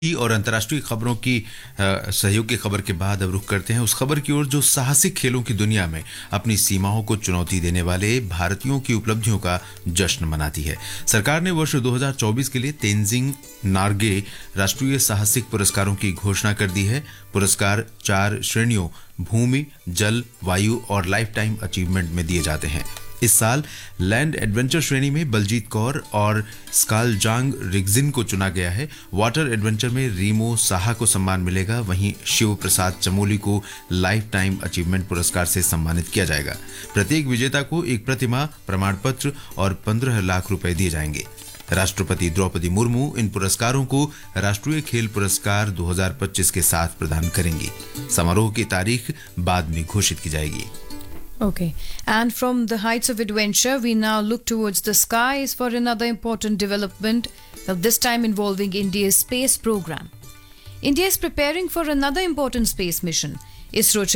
और अंतर्राष्ट्रीय खबरों की सहयोग की खबर के बाद अब रुख करते हैं उस खबर की ओर जो साहसिक खेलों की दुनिया में अपनी सीमाओं को चुनौती देने वाले भारतीयों की उपलब्धियों का जश्न मनाती है। सरकार ने वर्ष 2024 के लिए तेंजिंग नार्गे राष्ट्रीय साहसिक पुरस्कारों की घोषणा कर दी है। पुरस्कार 4 श्रेणियों भूमि, जल, वायु और लाइफ टाइम अचीवमेंट में दिए जाते हैं। इस साल लैंड एडवेंचर श्रेणी में बलजीत कौर और स्कालजांग रिगजिन को चुना गया है। वाटर एडवेंचर में रीमो साहा को सम्मान मिलेगा। वहीं शिव प्रसाद चमोली को लाइफ टाइम अचीवमेंट पुरस्कार से सम्मानित किया जाएगा। प्रत्येक विजेता को एक प्रतिमा, प्रमाण पत्र और 15 लाख रुपए दिए जाएंगे। राष्ट्रपति द्रौपदी मुर्मू इन पुरस्कारों को राष्ट्रीय खेल पुरस्कार 2025 के साथ प्रदान करेंगी। समारोह की तारीख बाद में घोषित की जाएगी। Okay. And from the heights of adventure, we now look towards the skies for another important development, this time involving India's space program. India is preparing for another important space mission. ISRO